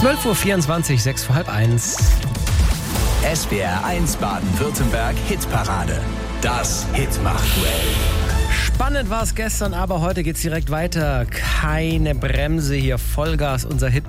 12.24 Uhr, 6 vor halb 1. SWR 1 Baden-Württemberg Hitparade. Das Hitmach-Duell. Spannend war es gestern, aber heute geht's direkt weiter. Keine Bremse hier, Vollgas, unser Hit